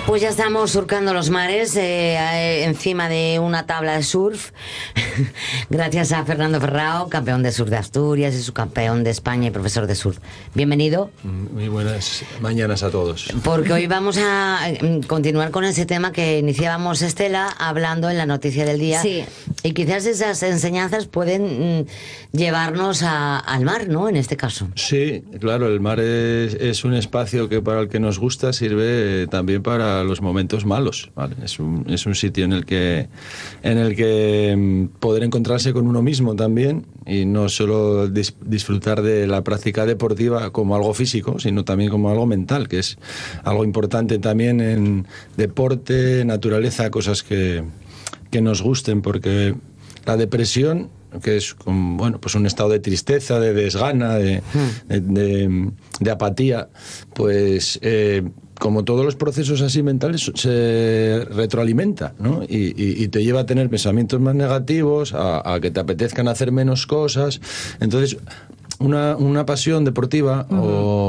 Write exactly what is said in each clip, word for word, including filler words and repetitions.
Pues ya estamos surcando los mares eh, eh, encima de una tabla de surf. Gracias a Fernando Ferrao, campeón de surf de Asturias y subcampeón de España y profesor de surf. Bienvenido. Muy buenas mañanas a todos. Porque hoy vamos a continuar con ese tema que iniciábamos, Estela, hablando en la noticia del día. Sí. Y quizás esas enseñanzas pueden mm, llevarnos a, al mar, ¿no? En este caso. Sí, claro, el mar es, es un espacio que para el que nos gusta sirve también para los momentos malos, ¿vale? Es un, es un sitio en el que en el que poder encontrarse con uno mismo también, y no solo dis, disfrutar de la práctica deportiva como algo físico, sino también como algo mental, que es algo importante también en deporte, naturaleza, cosas que, que nos gusten, porque la depresión, que es como, bueno, pues un estado de tristeza, de desgana, de, de, de, de apatía, pues eh, como todos los procesos así mentales, se retroalimenta, ¿no? Y, y, y te lleva a tener pensamientos más negativos, a, a que te apetezcan hacer menos cosas. Entonces, Una, una pasión deportiva uh-huh.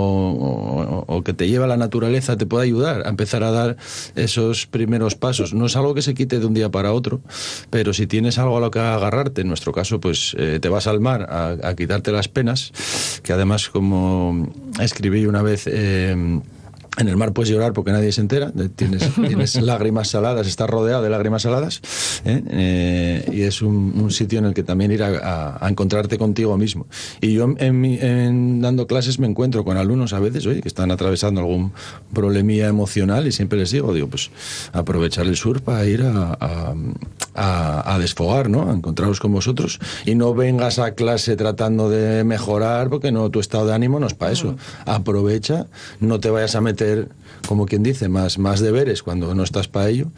o, o, o que te lleva a la naturaleza te puede ayudar a empezar a dar esos primeros pasos. No es algo que se quite de un día para otro, pero si tienes algo a lo que agarrarte, en nuestro caso, pues eh, te vas al mar a, a quitarte las penas, que además, como escribí una vez... Eh, en el mar puedes llorar porque nadie se entera, tienes, tienes lágrimas saladas, estás rodeado de lágrimas saladas, ¿eh? Eh, y es un, un sitio en el que también ir a, a, a encontrarte contigo mismo. Y yo en, mi, en dando clases me encuentro con alumnos a veces, oye, que están atravesando algún problemilla emocional, y siempre les digo, digo, pues aprovechar el surf para ir a, a, a, a desfogar, ¿no? A encontraros con vosotros, y no vengas a clase tratando de mejorar, porque no, tu estado de ánimo no es para eso. Aprovecha, no te vayas a meter, como quien dice, más, más deberes cuando no estás para ello,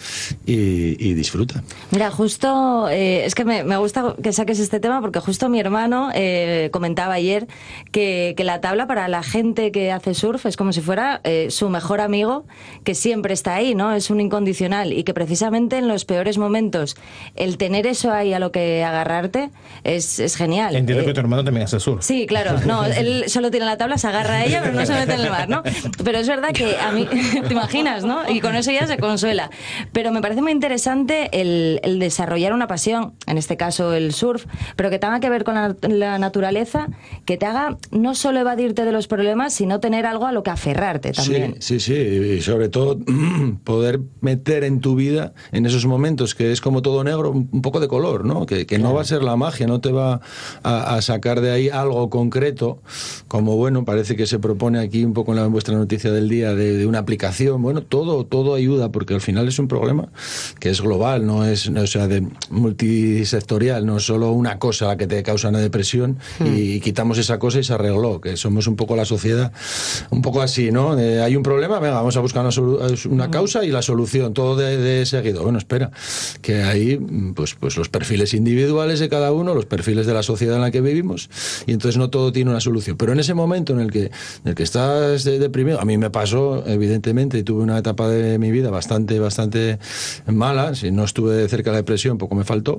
y, y disfruta. Mira, justo, eh, es que me, me gusta que saques este tema, porque justo mi hermano eh, comentaba ayer que, que la tabla para la gente que hace surf es como si fuera eh, su mejor amigo, que siempre está ahí, ¿no? Es un incondicional, y que precisamente en los peores momentos el tener eso ahí a lo que agarrarte es, es genial. Entiendo eh, que tu hermano también hace surf. Sí, claro, no, él solo tiene la tabla, se agarra a ella, pero no se mete en el mar, ¿no? Pero es verdad que a mí, te imaginas, ¿no? Y con eso ya se consuela. Pero me parece muy interesante el, el desarrollar una pasión, en este caso el surf, pero que tenga que ver con la, la naturaleza, que te haga no solo evadirte de los problemas, sino tener algo a lo que aferrarte también. Sí, sí, sí, y sobre todo poder meter en tu vida, en esos momentos que es como todo negro, un poco de color, ¿no? Que, que claro. No va a ser la magia, no te va a, a sacar de ahí algo concreto, como, bueno, parece que se propone aquí un poco en, la, en vuestra noticia del día, de, de una aplicación. Bueno, todo todo ayuda, porque al final es un problema que es global, no es, o sea, de multisectorial, no es solo una cosa la que te causa una depresión hmm. y quitamos esa cosa y se arregló, que somos un poco la sociedad, un poco así, ¿no? Eh, hay un problema, venga, vamos a buscar una, una causa y la solución, todo de, de seguido. Bueno, espera, que hay pues, pues los perfiles individuales de cada uno, los perfiles de la sociedad en la que vivimos, y entonces no todo tiene una solución. Pero en ese momento en el que, en el que estás deprimido, a mí me pasó, evidentemente, y tuve una etapa de mi vida bastante, bastante mala, si no estuve cerca de la depresión, poco me faltó,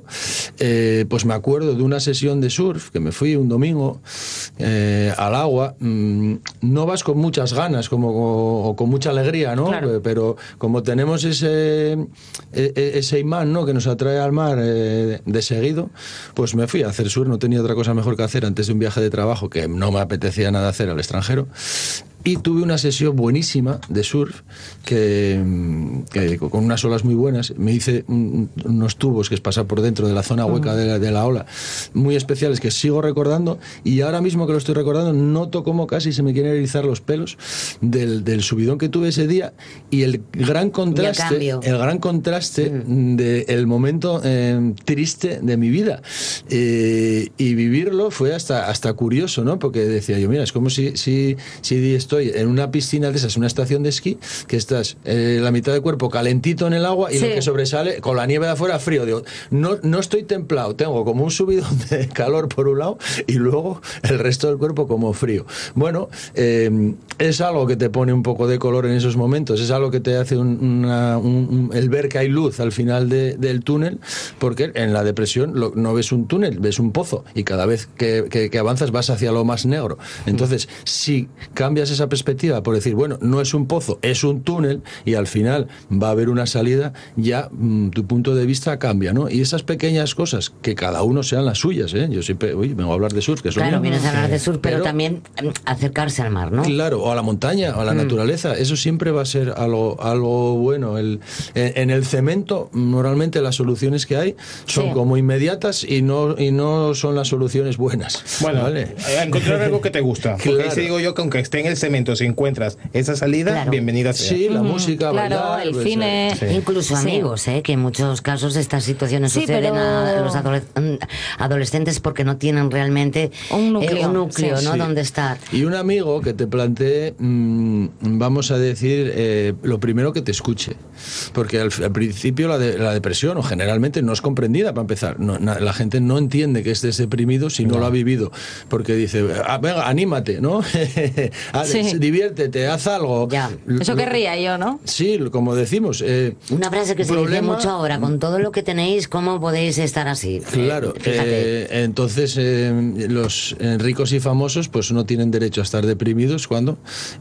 eh, pues me acuerdo de una sesión de surf, que me fui un domingo eh, al agua, mm, no vas con muchas ganas, como, o, o con mucha alegría, ¿no? Claro. Pero como tenemos ese, ese imán, ¿no?, que nos atrae al mar eh, de seguido, pues me fui a hacer surf, no tenía otra cosa mejor que hacer antes de un viaje de trabajo, que no me apetecía nada hacer al extranjero, y tuve una sesión buenísima de surf, que, que con unas olas muy buenas, me hice un, unos tubos, que es pasar por dentro de la zona hueca uh-huh. de, la, de la ola, muy especiales, que sigo recordando, y ahora mismo que lo estoy recordando noto como casi se me quieren erizar los pelos del, del subidón que tuve ese día, y el gran contraste, el gran contraste uh-huh. del momento eh, triste de mi vida, eh, y vivirlo fue hasta, hasta curioso, ¿no? Porque decía yo, mira, es como si, si, si estoy en una piscina de esas, una estación de esquí, que estás eh, la mitad del cuerpo calentito en el agua y sí. lo que sobresale con la nieve de afuera frío. Digo, no, no estoy templado, tengo como un subidón de calor por un lado y luego el resto del cuerpo como frío. Bueno, eh, es algo que te pone un poco de color en esos momentos, es algo que te hace un, una, un, un, el ver que hay luz al final de, del túnel, porque en la depresión lo, no ves un túnel, ves un pozo, y cada vez que, que, que avanzas vas hacia lo más negro. Entonces, si cambias esa esa perspectiva, por decir, bueno, no es un pozo, es un túnel, y al final va a haber una salida, ya mmm, tu punto de vista cambia, ¿no? Y esas pequeñas cosas, que cada uno sean las suyas, ¿eh? Yo siempre, uy, vengo a hablar de surf, que es lo Claro, mío. vienes a hablar de surf, pero, pero también eh, acercarse al mar, ¿no? Claro, o a la montaña, o a la mm. naturaleza, eso siempre va a ser algo, algo bueno. El, en, en el cemento, normalmente las soluciones que hay son sí. como inmediatas y no, y no son las soluciones buenas. Bueno, ¿vale? encontrar algo que te gusta. Porque claro. si digo yo que aunque esté en el cemento, si encuentras esa salida, claro. bienvenida sea. Sí, la uh-huh. música, claro, bailar, el pues, cine. Sí. Incluso amigos, sí. ¿eh? Que en muchos casos estas situaciones sí, suceden pero... a los adolesc- adolescentes porque no tienen realmente un núcleo, eh, un núcleo sí. ¿no? Sí. donde estar. Y un amigo que te plantee, mmm, vamos a decir, eh, lo primero que te escuche. Porque al, al principio la, de, la depresión, o generalmente, no es comprendida para empezar. No, na, la gente no entiende que estés deprimido si no, no lo ha vivido. Porque dice, ah, venga, anímate, ¿no? sí. Diviértete, haz algo. Ya. Eso querría yo, ¿no? Sí, como decimos. Eh, Una frase que problema... se dice mucho ahora, con todo lo que tenéis, ¿cómo podéis estar así? Claro. Eh, eh, entonces, eh, los eh, ricos y famosos pues no tienen derecho a estar deprimidos cuando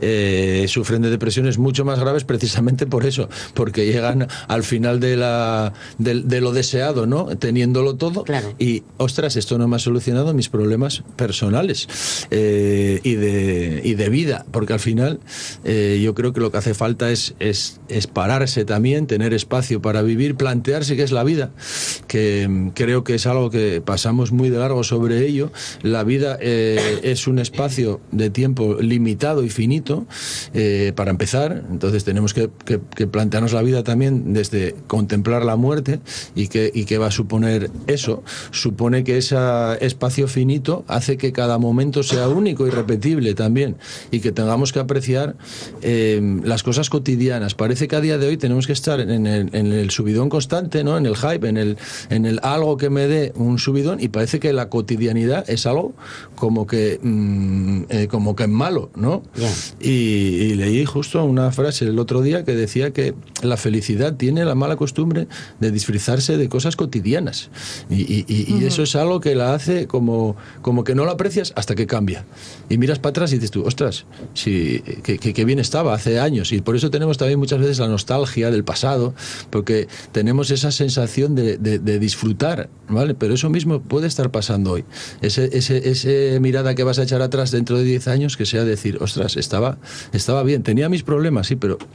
eh, sufren de depresiones mucho más graves, precisamente por eso, porque llegan al final de, la, de, de lo deseado, ¿no? Teniéndolo todo. Claro. Y, ostras, esto no me ha solucionado mis problemas personales eh, y, de, y de vida, porque al final eh, yo creo que lo que hace falta es, es, es pararse también, tener espacio para vivir, plantearse qué es la vida, que creo que es algo que pasamos muy de largo sobre ello. La vida eh, es un espacio de tiempo limitado y finito, eh, para empezar. Entonces tenemos que, que, que plantearnos la vida también desde contemplar la muerte y qué y qué va a suponer eso. Supone que ese espacio finito hace que cada momento sea único y repetible también, y que tengamos que apreciar eh, las cosas cotidianas. Parece que a día de hoy tenemos que estar en el, en el subidón constante, ¿no? En el hype, en el, en el algo que me dé un subidón, y parece que la cotidianidad es algo como que mmm, eh, como que es malo, ¿no? Yeah. Y, y leí justo una frase el otro día que decía que la felicidad tiene la mala costumbre de disfrazarse de cosas cotidianas, y, y, y, uh-huh. y eso es algo que la hace como, como que no lo aprecias hasta que cambia, y miras para atrás y dices tú, ostras, sí, que, que, que bien estaba hace años. Y por eso tenemos también muchas veces la nostalgia del pasado, porque tenemos esa sensación de, de, de disfrutar, ¿vale? Pero eso mismo puede estar pasando hoy. Ese, ese, ese mirada que vas a echar atrás dentro de diez años, que sea decir, ostras, estaba, estaba bien, tenía mis problemas, sí, pero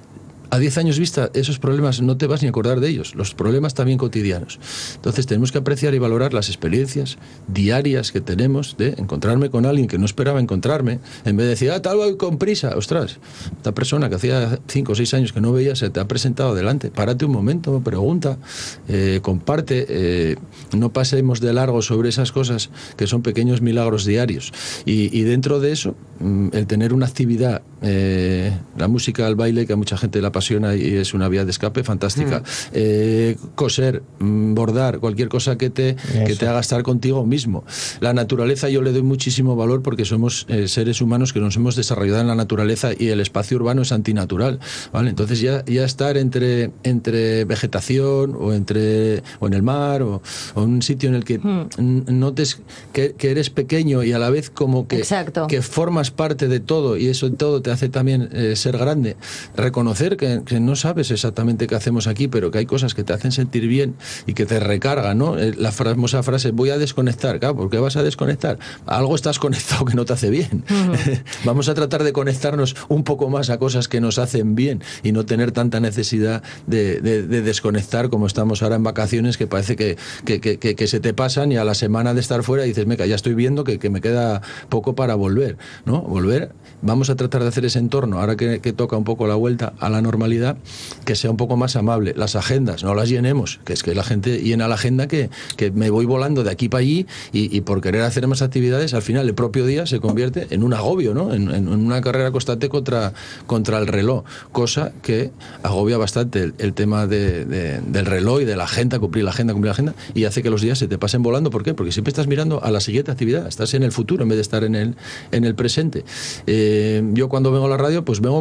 a diez años vista, esos problemas no te vas ni a acordar de ellos, los problemas también cotidianos. Entonces tenemos que apreciar y valorar las experiencias diarias que tenemos de encontrarme con alguien que no esperaba encontrarme, en vez de decir, ah, tal voy con prisa. Ostras, esta persona que hacía cinco o seis años que no veía se te ha presentado delante, párate un momento, pregunta, eh, comparte, eh, no pasemos de largo sobre esas cosas que son pequeños milagros diarios. Y, y dentro de eso, el tener una actividad, eh, la música, el baile, que a mucha gente la apasiona y es una vía de escape fantástica. Mm. Eh, coser, bordar, cualquier cosa que te, que te haga estar contigo mismo. La naturaleza yo le doy muchísimo valor porque somos eh, seres humanos que nos hemos desarrollado en la naturaleza, y el espacio urbano es antinatural, ¿vale? Entonces ya, ya estar entre, entre vegetación o, entre, o en el mar o, o un sitio en el que mm. notes que, que eres pequeño y a la vez como que, que formas parte de todo, y eso todo te hace también eh, ser grande. Reconocer que Que, que no sabes exactamente qué hacemos aquí, pero que hay cosas que te hacen sentir bien y que te recargan, ¿no? La famosa frase, voy a desconectar. Claro, ¿por qué vas a desconectar? Algo estás conectado que no te hace bien. Uh-huh. Vamos a tratar de conectarnos un poco más a cosas que nos hacen bien y no tener tanta necesidad de, de, de desconectar como estamos ahora en vacaciones, que parece que, que, que, que, que se te pasan, y a la semana de estar fuera dices, meca, ya estoy viendo que, que me queda poco para volver, ¿no? Volver, vamos a tratar de hacer ese entorno, ahora que, que toca un poco la vuelta a la normalidad, que sea un poco más amable. Las agendas, no las llenemos, que es que la gente llena la agenda que, que me voy volando de aquí para allí, y, y por querer hacer más actividades, al final el propio día se convierte en un agobio, ¿no? En, en una carrera constante contra, contra el reloj, cosa que agobia bastante el, el tema de, de, del reloj y de la agenda, cumplir la agenda, cumplir la agenda, y hace que los días se te pasen volando. ¿Por qué? Porque siempre estás mirando a la siguiente actividad, estás en el futuro en vez de estar en el, en el presente. Eh, yo cuando vengo a la radio, pues vengo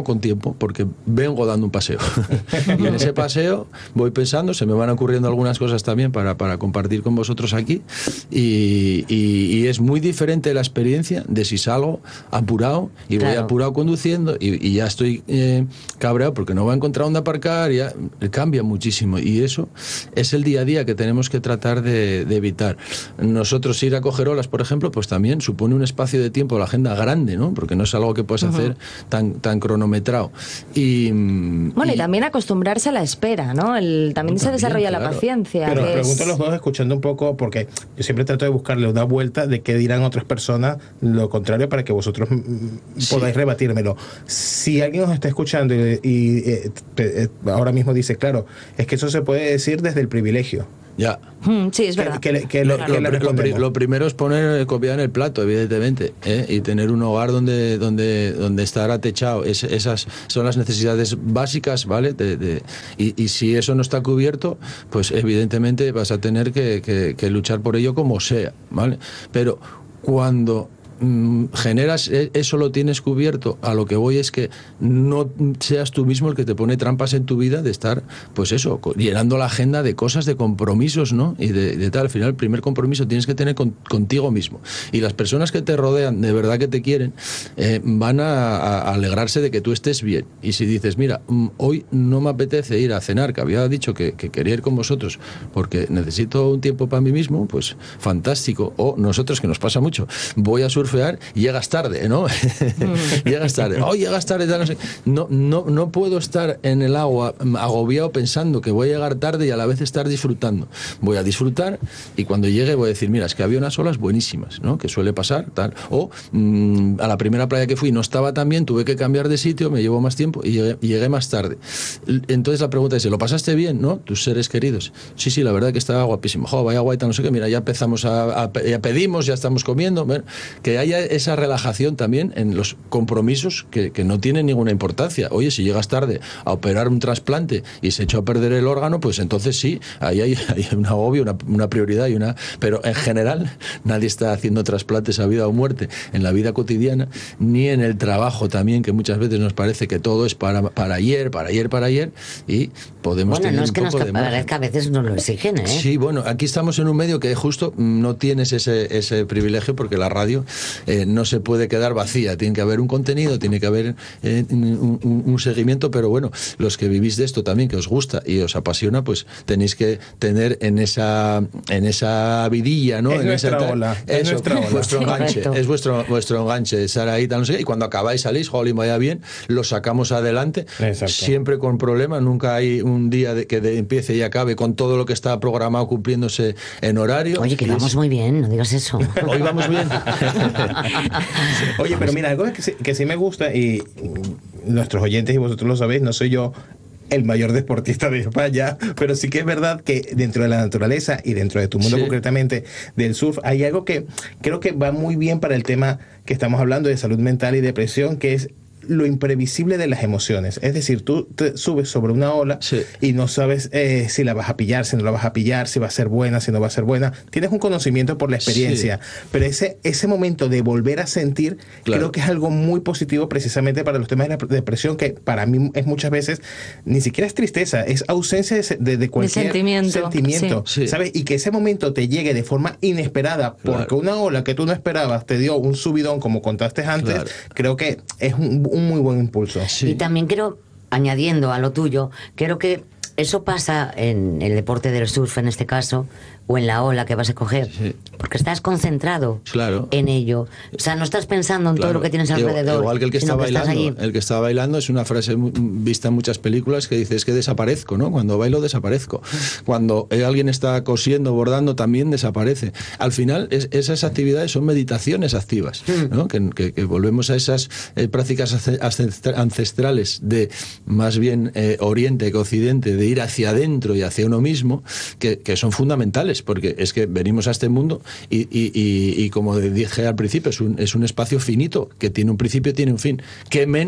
con tiempo porque vengo dando un paseo. Y en ese paseo voy pensando, se me van ocurriendo algunas cosas también para, para compartir con vosotros aquí, y, y, y es muy diferente la experiencia de si salgo apurado y claro. voy apurado conduciendo y, y ya estoy eh, cabreado porque no voy a encontrar dónde aparcar, ya cambia muchísimo, y eso es el día a día que tenemos que tratar de, de evitar. Nosotros ir a coger olas, por ejemplo, pues también supone un espacio de tiempo, la agenda grande, ¿no? Porque no es algo que puedes uh-huh. hacer tan, tan cronometrado. Y, bueno, y, y también acostumbrarse a la espera, ¿no? El, también, también se desarrolla claro. la paciencia. Pero que pregunto es... a los dos, escuchando un poco, porque yo siempre trato de buscarle una vuelta de qué dirán otras personas, lo contrario, para que vosotros sí. podáis rebatírmelo. Si alguien os está escuchando y, y eh, eh, ahora mismo dice, claro, es que eso se puede decir desde el privilegio. Ya. Mm, sí, es verdad. Que, que, que lo, lo, que lo, lo, lo primero es poner comida en el plato, evidentemente, ¿eh? Y tener un hogar donde donde donde estar atechado. Es, esas son las necesidades básicas, ¿vale? De, de, y, y si eso no está cubierto, pues evidentemente vas a tener que, que, que luchar por ello como sea, ¿vale? Pero cuando generas eso, lo tienes cubierto, a lo que voy es que no seas tú mismo el que te pone trampas en tu vida de estar, pues eso, llenando la agenda de cosas, de compromisos, ¿no? Y de, de tal, al final el primer compromiso tienes que tener con, contigo mismo, y las personas que te rodean, de verdad que te quieren, eh, van a, a alegrarse de que tú estés bien. Y si dices, mira, hoy no me apetece ir a cenar, que había dicho que, que quería ir con vosotros porque necesito un tiempo para mí mismo, pues fantástico. O nosotros, que nos pasa mucho, voy a surfear, llegas tarde, ¿no? llegas tarde, oh, llegas tarde, no sé. No, no, no puedo estar en el agua agobiado pensando que voy a llegar tarde y a la vez estar disfrutando. Voy a disfrutar y cuando llegue voy a decir, mira, es que había unas olas buenísimas, ¿no? Que suele pasar, tal. O mmm, a la primera playa que fui no estaba tan bien, tuve que cambiar de sitio, me llevó más tiempo y llegué, y llegué más tarde. Entonces la pregunta es, ¿lo pasaste bien, no? Tus seres queridos. Sí, sí, la verdad que estaba guapísimo. Jo, vaya guaita, no sé qué, mira, ya empezamos a, a ya pedimos, ya estamos comiendo. Bueno, que haya esa relajación también en los compromisos que, que no tienen ninguna importancia. Oye, si llegas tarde a operar un trasplante y se echó a perder el órgano, pues entonces sí, ahí hay, hay un agobio, una, una prioridad y una... Pero en general nadie está haciendo trasplantes a vida o muerte en la vida cotidiana, ni en el trabajo también, que muchas veces nos parece que todo es para, para ayer, para ayer, para ayer, y podemos bueno, tener no es un que poco nos de parezca, a veces nos lo exigen, ¿eh? Sí, bueno, aquí estamos en un medio que justo no tienes ese, ese privilegio, porque la radio eh, no se puede quedar vacía, tiene que haber un contenido, tiene que haber eh, un, un, un seguimiento, pero bueno, los que vivís de esto también, que os gusta y os apasiona, pues tenéis que tener en esa en esa vidilla, ¿no? Es en nuestra esa, ola, eso, es nuestra ola. Vuestro enganche, Correcto. es vuestro vuestro enganche, estar ahí, tal, no sé qué, y cuando acabáis salís, jolín, vaya bien, lo sacamos adelante, exacto. Siempre con problemas, nunca hay un día de que de empiece y acabe con todo lo que está programado cumpliéndose en horario. Oye, que vamos es... muy bien, no digas eso. Hoy vamos bien. Oye, pero mira, algo que sí, que sí me gusta, y nuestros oyentes y vosotros lo sabéis, no soy yo el mayor deportista de España, pero sí que es verdad que dentro de la naturaleza y dentro de tu mundo, sí, concretamente del surf, hay algo que creo que va muy bien para el tema que estamos hablando de salud mental y depresión, que es lo imprevisible de las emociones. Es decir, tú te subes sobre una ola, sí, y no sabes eh, si la vas a pillar, si no la vas a pillar, si va a ser buena, si no va a ser buena. Tienes un conocimiento por la experiencia, sí, pero ese, ese momento de volver a sentir, claro, creo que es algo muy positivo precisamente para los temas de la depresión, que para mí es muchas veces, ni siquiera es tristeza, es ausencia de, de, de cualquier de sentimiento, sentimiento sí, ¿sabes? Y que ese momento te llegue de forma inesperada, porque claro, una ola que tú no esperabas te dio un subidón, como contaste antes, claro, creo que es un un muy buen impulso. Sí. Y también creo, añadiendo a lo tuyo, creo que eso pasa en el deporte del surf, en este caso, o en la ola que vas a coger, sí, porque estás concentrado, claro, en ello. O sea, no estás pensando en, claro, todo lo que tienes alrededor. Igual que el que está bailando. Que el que está bailando es una frase vista en muchas películas que dice, es que desaparezco, ¿no? Cuando bailo desaparezco. Cuando alguien está cosiendo, bordando, también desaparece. Al final, es, esas actividades son meditaciones activas, ¿no? Que, que, que volvemos a esas eh, prácticas ancestrales de más bien eh, Oriente que Occidente, de ir hacia adentro y hacia uno mismo, que, que son fundamentales, porque es que venimos a este mundo y, y, y, y como dije al principio, es un, es un espacio finito, que tiene un principio y tiene un fin. ¿Qué menos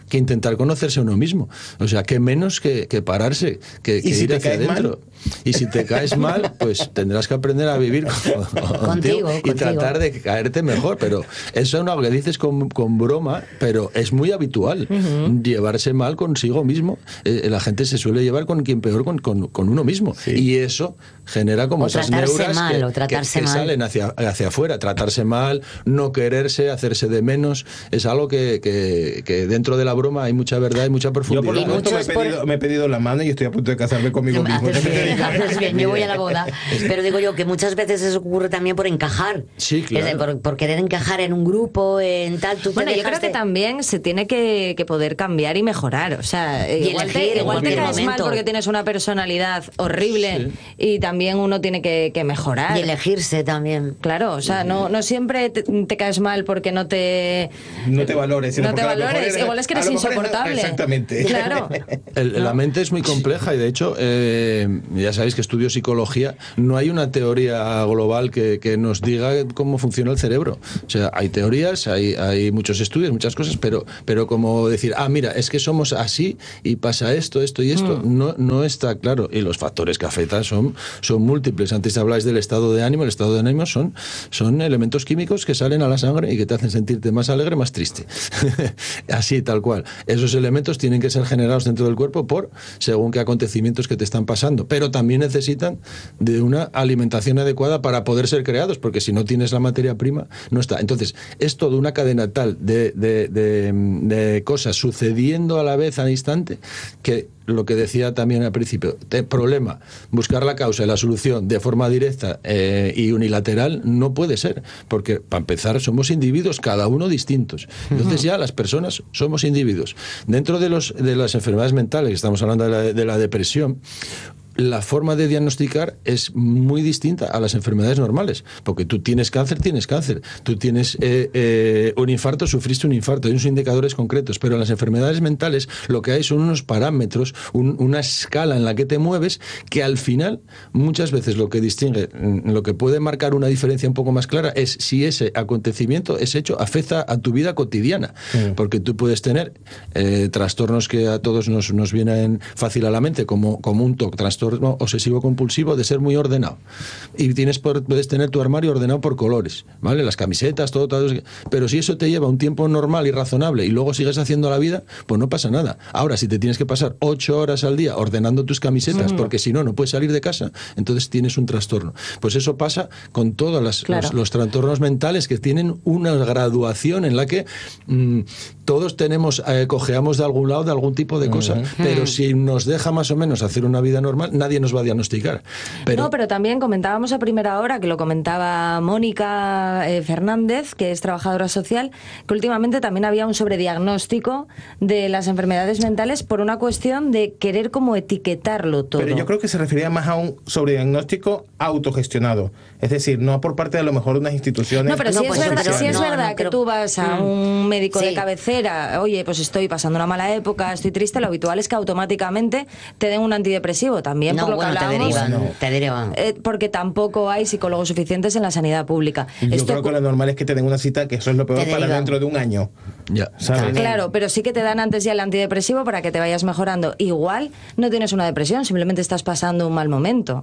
que intentar conocerse a uno mismo. O sea, que menos que, que pararse, que, que si ir hacia adentro. Y si te caes mal, pues tendrás que aprender a vivir con, Contigo, contigo y contigo. tratar de caerte mejor. Pero eso es algo que dices con, con broma, pero es muy habitual. Uh-huh. Llevarse mal consigo mismo. Eh, la gente se suele llevar con quien peor, con, con, con uno mismo. Sí. Y eso genera como o esas tratarse neuras mal, que, o tratarse que, que mal. salen hacia, hacia afuera. Tratarse mal, no quererse, hacerse de menos. Es algo que, que, que dentro de la broma hay mucha verdad y mucha profundidad. Yo por lo tanto me he, pedido, por... me he pedido la mano y estoy a punto de casarme conmigo mismo. Haces bien, haces bien, yo voy a la boda. Pero digo yo que muchas veces eso ocurre también por encajar. Sí, claro. Es de, por, por querer encajar en un grupo, en tal. Tú bueno, te yo creo que también se tiene que, que poder cambiar y mejorar. O sea, y igual elegir, te, igual te caes momento. mal porque tienes una personalidad horrible, sí. Y también uno tiene que, que mejorar. Y elegirse también. Claro, o sea, no, no siempre te, te caes mal porque no te... No te valores. No te valores. Eres, igual es que eres insoportable. Es, exactamente. Claro. El, ¿no? La mente es muy compleja y de hecho, eh, ya sabéis que estudio psicología, no hay una teoría global que, que nos diga cómo funciona el cerebro. O sea, hay teorías, hay, hay muchos estudios, muchas cosas, pero, pero como decir, ah, mira, es que somos así y pasa esto, esto y esto, mm. no, no está claro. Y los factores que afectan son, son múltiples. Antes habláis del estado de ánimo, el estado de ánimo son, son elementos químicos que salen a la sangre y que te hacen sentirte más alegre, más triste. Así, tal cual. Esos elementos tienen que ser generados dentro del cuerpo por según qué acontecimientos que te están pasando, pero también necesitan de una alimentación adecuada para poder ser creados, porque si no tienes la materia prima, no está. Entonces, es toda una cadena tal de, de, de, de cosas sucediendo a la vez al instante que lo que decía también al principio, el problema, buscar la causa y la solución de forma directa eh, y unilateral no puede ser, porque para empezar somos individuos, cada uno distintos. Entonces ya las personas somos individuos. Dentro de, los, de las enfermedades mentales, estamos hablando de la, de la depresión, la forma de diagnosticar es muy distinta a las enfermedades normales, porque tú tienes cáncer, tienes cáncer, tú tienes eh, eh, un infarto, sufriste un infarto, hay unos indicadores concretos, pero en las enfermedades mentales lo que hay son unos parámetros, un, una escala en la que te mueves, que al final muchas veces lo que distingue, lo que puede marcar una diferencia un poco más clara es si ese acontecimiento, ese hecho, afecta a tu vida cotidiana, sí. Porque tú puedes tener eh, trastornos que a todos nos, nos vienen fácil a la mente, como, como un T O C, trastorno obsesivo compulsivo de ser muy ordenado, y tienes por, puedes tener tu armario ordenado por colores, ¿vale? Las camisetas, todo, todo, pero si eso te lleva un tiempo normal y razonable y luego sigues haciendo la vida, pues no pasa nada. Ahora, si te tienes que pasar ocho horas al día ordenando tus camisetas, mm. porque si no, no puedes salir de casa, entonces tienes un trastorno. Pues eso pasa con todos las, claro. los, los trastornos mentales, que tienen una graduación en la que mmm, todos tenemos, eh, cojeamos de algún lado, de algún tipo de cosa, uh-huh. pero si nos deja más o menos hacer una vida normal, nadie nos va a diagnosticar. Pero... No, pero también comentábamos a primera hora, que lo comentaba Mónica eh, Fernández, que es trabajadora social, que últimamente también había un sobrediagnóstico de las enfermedades mentales por una cuestión de querer como etiquetarlo todo. Pero yo creo que se refería más a un sobrediagnóstico autogestionado. Es decir, no por parte de a lo mejor de unas instituciones. No, pero no, sí pues es verdad, pero sí es no, verdad no, que creo... tú vas a un médico sí. de cabecera, oye, pues estoy pasando una mala época, estoy triste, lo habitual es que automáticamente te den un antidepresivo también, no, por lo bueno, que hablábamos. Te derivan, no. te derivan. Eh, porque tampoco hay psicólogos suficientes en la sanidad pública. Yo Esto creo que lo normal es que te den una cita, que eso es lo peor para dentro de un año. Ya. ¿Sabes? Claro, pero sí que te dan antes ya el antidepresivo para que te vayas mejorando. Igual no tienes una depresión, simplemente estás pasando un mal momento.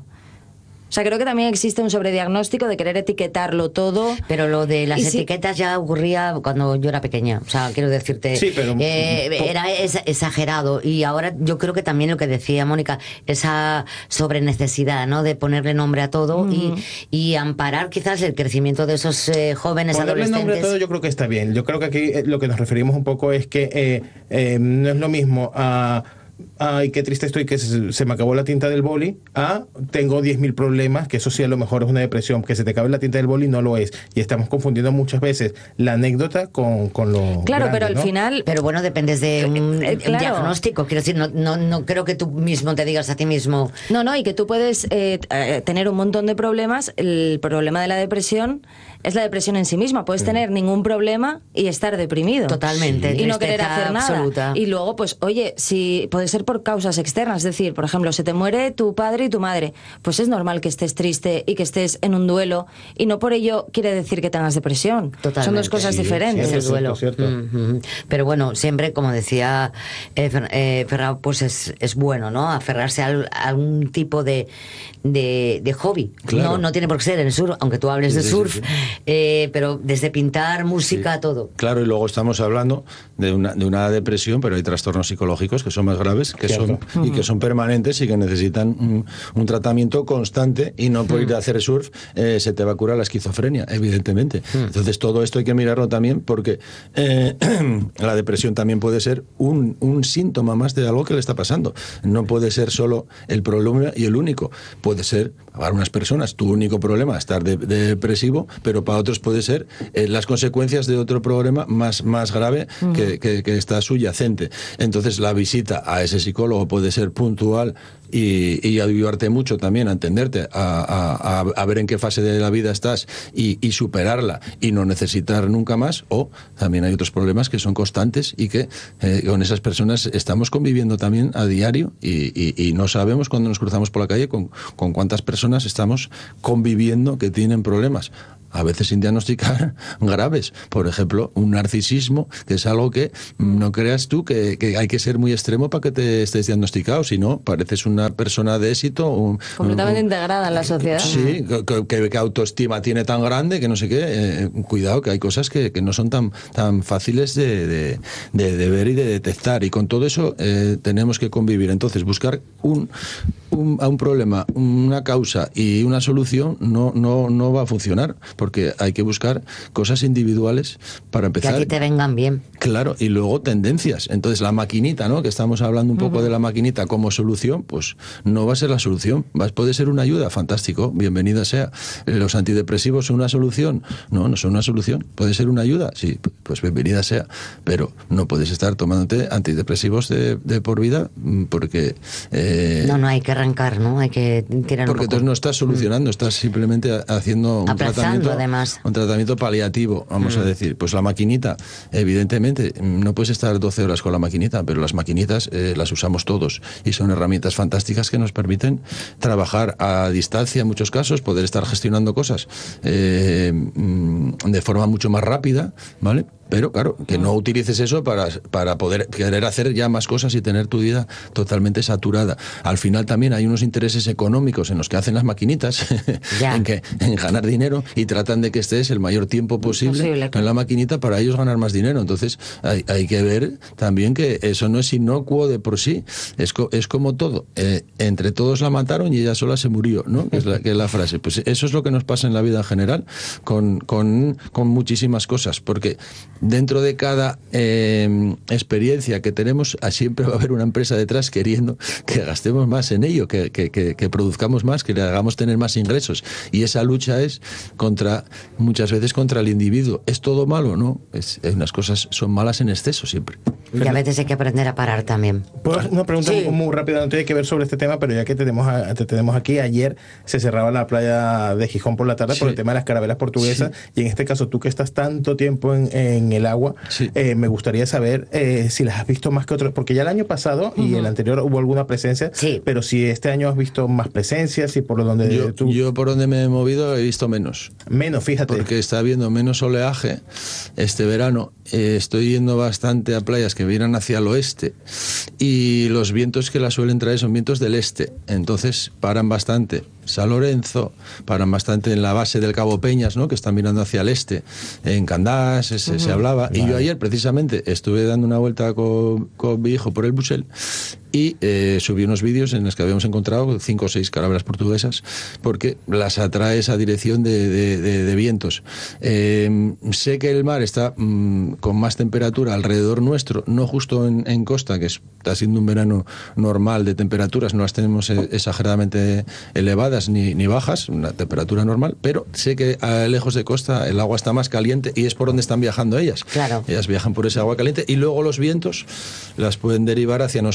O sea, creo que también existe un sobrediagnóstico de querer etiquetarlo todo. Pero lo de las sí, etiquetas ya ocurría cuando yo era pequeña. O sea, quiero decirte, sí, pero, eh, era exagerado. Y ahora yo creo que también lo que decía Mónica, esa sobrenecesidad, ¿no? De ponerle nombre a todo mm. y, y amparar quizás el crecimiento de esos eh, jóvenes Ponerle adolescentes. Nombre a todo yo creo que está bien. Yo creo que aquí lo que nos referimos un poco es que eh, eh, no es lo mismo a... ay, qué triste estoy que se, se me acabó la tinta del boli, ah, tengo diez mil problemas, que eso sí a lo mejor es una depresión, que se te acabe la tinta del boli no lo es, y estamos confundiendo muchas veces la anécdota con, con lo claro, grande, pero al ¿no? final... Pero bueno, dependes de un, eh, eh, claro. un diagnóstico, quiero decir, no, no, no creo que tú mismo te digas a ti mismo... No, no, y que tú puedes eh, eh, tener un montón de problemas, el problema de la depresión es la depresión en sí misma, puedes sí. tener ningún problema y estar deprimido. Totalmente. Y no querer hacer nada. Absoluta. Y luego, pues, oye, si puedes ser por causas externas. Es decir, por ejemplo, se te muere tu padre y tu madre. Pues es normal que estés triste y que estés en un duelo, y no por ello quiere decir que tengas depresión. Totalmente. Son dos cosas Sí, diferentes. cierto, El duelo. cierto, cierto. Mm, mm. Pero bueno, siempre, como decía eh, Fer- eh, Ferrao, pues es, es bueno, ¿no? Aferrarse a, al- a algún tipo de, de, de hobby. Claro. No, no tiene por qué ser el surf, aunque tú hables Sí, de sí, surf, sí, sí. eh, pero desde pintar, música, Sí. todo. Claro, y luego estamos hablando de una, de una depresión, pero hay trastornos psicológicos que son más graves, que son Cierto. y que son permanentes y que necesitan un, un tratamiento constante, y no por ir a hacer surf eh, se te va a curar la esquizofrenia, evidentemente. Entonces todo esto hay que mirarlo también, porque eh, la depresión también puede ser un, un síntoma más de algo que le está pasando. No puede ser solo el problema y el único. Puede ser, para unas personas, tu único problema estar de- de depresivo, pero para otros puede ser eh, las consecuencias de otro problema más, más grave que, que- que está subyacente. Entonces la visita a ese psicólogo puede ser puntual y, y ayudarte mucho también a entenderte, a, a- a- a ver en qué fase de la vida estás y, y superarla y no necesitar nunca más. O también hay otros problemas que son constantes y que eh, con esas personas estamos conviviendo también a diario, y, y- y no sabemos cuando nos cruzamos por la calle con, con cuántas personas estamos conviviendo que tienen problemas, a veces sin diagnosticar, graves. Por ejemplo, un narcisismo, que es algo que mm, no creas tú que, que hay que ser muy extremo para que te estés diagnosticado, si no, pareces una persona de éxito. Un, Completamente un- integrada en la sociedad. Sí, que, que- que autoestima tiene tan grande que no sé qué. Eh, cuidado, que hay cosas que, que no son tan, tan fáciles de, de- de- de ver y de detectar. Y con todo eso eh, tenemos que convivir. Entonces, buscar un, un- a un problema, una causa y una solución no, no, no va a funcionar, porque hay que buscar cosas individuales para Que a empezar. ti te vengan bien. Claro, y luego tendencias. Entonces la maquinita, ¿no? Que estamos hablando un poco de la maquinita como solución, pues no va a ser la solución. Va, puede ser una ayuda, fantástico, bienvenida sea. ¿Los antidepresivos son una solución? No, no son una solución. ¿Puede ser una ayuda? Sí, pues bienvenida sea. Pero no puedes estar tomándote antidepresivos de, de por vida, mm, porque... eh, No, no, hay que arrancar, ¿no? Hay que tirar porque un poco. entonces no estás solucionando, estás simplemente ha- haciendo un Aplazando, tratamiento, además. un tratamiento paliativo, vamos a decir. Pues la maquinita, evidentemente, no puedes estar doce horas con la maquinita, pero las maquinitas eh, las usamos todos y son herramientas fantásticas que nos permiten trabajar a distancia en muchos casos, poder estar gestionando cosas eh, mm, de forma mucho más rápida, ¿vale? Pero claro, que no utilices eso para, para poder querer hacer ya más cosas y tener tu vida totalmente saturada. Al final también hay unos intereses económicos en los que hacen las maquinitas, Ya. en, que, en ganar dinero, y tratan de que estés el mayor tiempo posible, Posible, claro. en la maquinita para ellos ganar más dinero. Entonces hay, hay que ver también que eso no es inocuo de por sí, es, co- es como todo. Eh, entre todos la mataron y ella sola se murió, ¿no? Que es la, que es la frase. Pues eso es lo que nos pasa en la vida en general con, con, con muchísimas cosas, porque dentro de cada eh, experiencia que tenemos, ah, siempre va a haber una empresa detrás queriendo que gastemos más en ello, que, que, que, que produzcamos más, que le hagamos tener más ingresos. Y esa lucha es contra, muchas veces contra el individuo. ¿Es todo malo? No. Es, eh, unas cosas son malas en exceso siempre. Y a veces hay que aprender a parar también. Puedo hacer una pregunta Sí. muy, muy rápida, no tiene que ver sobre este tema, pero ya que te tenemos, a- te tenemos aquí, ayer se cerraba la playa de Gijón por la tarde Sí. por el tema de las carabelas portuguesas, y en este caso tú que estás tanto tiempo en, en el agua, Sí. eh, me gustaría saber eh, si las has visto más que otros, porque ya el año pasado y el anterior hubo alguna presencia, Sí. pero si este año has visto más presencias, si por donde Yo, tú... yo por donde me he movido he visto menos. menos, fíjate. Porque está habiendo menos oleaje este verano. Eh, estoy yendo bastante a playas que vienen hacia el oeste, y los vientos que la suelen traer son vientos del este. Entonces paran bastante San Lorenzo, paran bastante en la base del Cabo Peñas, ¿no? Que están mirando hacia el este. En Candás se, se hablaba. Y yo ayer precisamente estuve dando una vuelta con, con mi hijo por el Busel, y eh, subí unos vídeos en los que habíamos encontrado cinco o seis carabelas portuguesas, porque las atrae esa dirección de, de- de- de vientos. Eh, sé que el mar está mm, con más temperatura alrededor nuestro, no justo en, en costa, que está siendo un verano normal de temperaturas, no las tenemos eh, exageradamente elevadas ni, ni bajas, una temperatura normal, pero sé que a, lejos de costa el agua está más caliente, y es por donde están viajando ellas. Claro. Ellas viajan por ese agua caliente, y luego los vientos las pueden derivar hacia nosotros. Y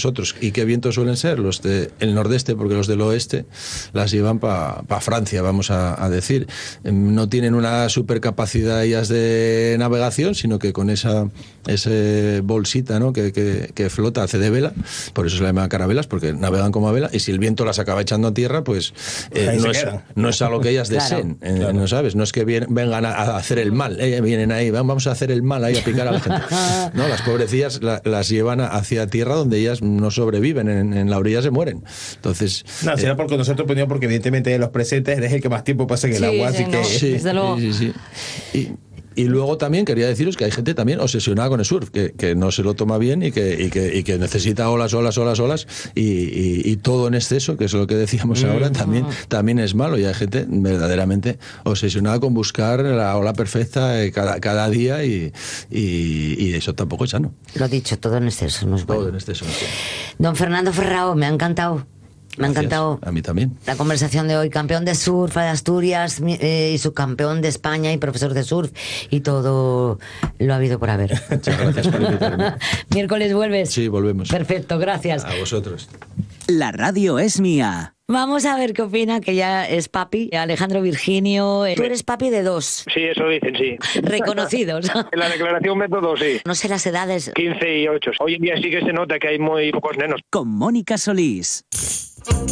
¿Y qué vientos suelen ser? Los del nordeste, porque los del oeste las llevan para pa Francia, vamos a, a decir. No tienen una supercapacidad ellas de navegación, sino que con esa ese bolsita, ¿no? que, que, que flota, hace de vela, por eso se le llama carabelas, porque navegan como a vela, y si el viento las acaba echando a tierra, pues eh, no, es, no es a lo que ellas deseen, claro, eh, claro. ¿no sabes? No es que vienen, vengan a, a hacer el mal, eh, vienen ahí, vamos a hacer el mal, ahí a picar a la gente. No, las pobrecillas la, las llevan hacia tierra donde ellas no sobreviven, en, en la orilla se mueren. Entonces... No, será eh, por conocerte opinión, porque evidentemente de los presentes eres el que más tiempo pasa en el sí, agua, sí, así no, que... sí, desde luego. Sí, sí, sí. Y, Y luego también quería deciros que hay gente también obsesionada con el surf, que, que no se lo toma bien y que, y que, y que necesita olas, olas, olas, olas, y, y, y todo en exceso, que es lo que decíamos mm. ahora, también, también es malo. Y hay gente verdaderamente obsesionada con buscar la ola perfecta cada, cada día, y, y, y eso tampoco es sano. Lo he dicho, todo en exceso, no es bueno. Todo en exceso. Sí. Don Fernando Ferrao, me ha encantado. Me ha encantado. A mí también. La conversación de hoy, campeón de surf de Asturias eh, y subcampeón de España y profesor de surf, y todo lo ha habido por haber. Muchas gracias por invitarme. Miércoles vuelves. Sí, volvemos. Perfecto, gracias. A vosotros. La radio es mía. Vamos a ver qué opina, que ya es papi, Alejandro Virginio. Tú eres papi de dos. Sí, eso dicen, sí. Reconocidos. En la declaración método, sí. No sé las edades. quince y ocho. Hoy en día sí que se nota que hay muy pocos nenos. Con Mónica Solís.